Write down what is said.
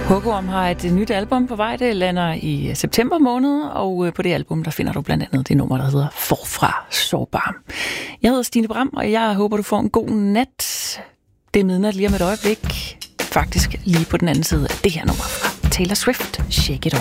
Hugorm har et nyt album på vej. Det lander i september måned, og på det album der finder du blandt andet det nummer, der hedder Forfra Sårbar. Jeg hedder Stine Bram, og jeg håber, du får en god nat. Det er midnat lige om et øjeblik. Faktisk lige på den anden side af det her nummer fra Taylor Swift. Shake It Off.